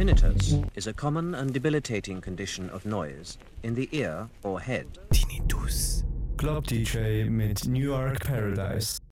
Tinnitus is a common and debilitating condition of noise in the ear or head. Tinnitus. Club DJ mit New York Paradise.